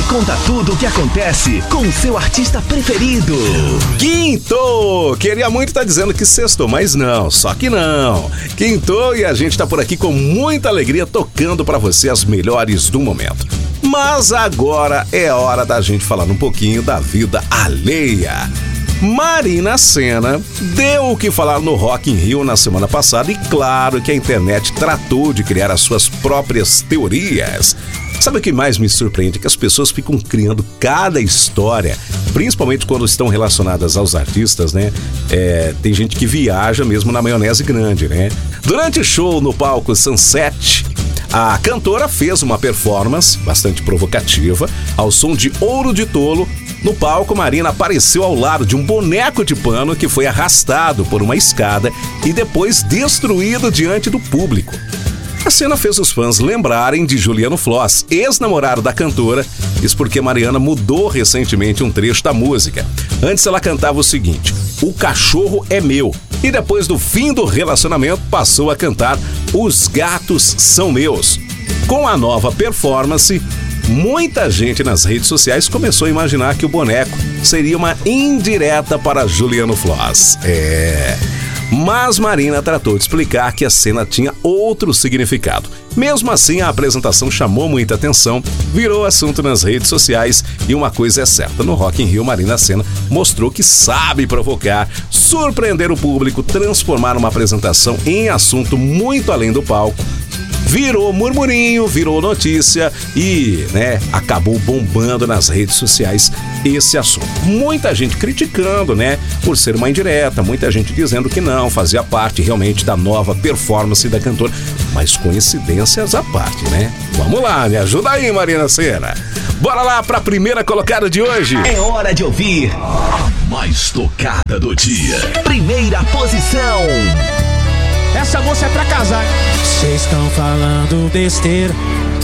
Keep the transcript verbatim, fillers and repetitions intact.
conta tudo o que acontece com o seu artista preferido. Quintou! Queria muito estar dizendo que sextou, mas não, só que não. Quintou e a gente tá por aqui com muita alegria tocando pra você as melhores do momento. Mas agora é hora da gente falar um pouquinho da vida alheia. Marina Sena deu o que falar no Rock in Rio na semana passada e claro que a internet tratou de criar as suas próprias teorias. Sabe o que mais me surpreende? Que as pessoas ficam criando cada história, principalmente quando estão relacionadas aos artistas, né? É, tem gente que viaja mesmo na maionese grande, né? Durante o show no palco Sunset, a cantora fez uma performance bastante provocativa ao som de Ouro de Tolo. No palco, Marina apareceu ao lado de um boneco de pano que foi arrastado por uma escada e depois destruído diante do público. A cena fez os fãs lembrarem de Juliano Floss, ex-namorado da cantora, isso porque Mariana mudou recentemente um trecho da música. Antes ela cantava o seguinte: "O cachorro é meu", e depois do fim do relacionamento passou a cantar "Os gatos são meus". Com a nova performance, muita gente nas redes sociais começou a imaginar que o boneco seria uma indireta para Juliano Floss. É... Mas Marina tratou de explicar que a cena tinha outro significado. Mesmo assim, a apresentação chamou muita atenção, virou assunto nas redes sociais e uma coisa é certa, no Rock in Rio, Marina Sena mostrou que sabe provocar, surpreender o público, transformar uma apresentação em assunto muito além do palco. Virou murmurinho, virou notícia e, né, acabou bombando nas redes sociais esse assunto. Muita gente criticando, né, por ser uma indireta, muita gente dizendo que não, fazia parte realmente da nova performance da cantora. Mas coincidências à parte, né? Vamos lá, me ajuda aí, Marina Sena. Bora lá pra primeira colocada de hoje. É hora de ouvir a mais tocada do dia. Primeira posição. Essa moça é pra casar. Vocês estão falando besteira,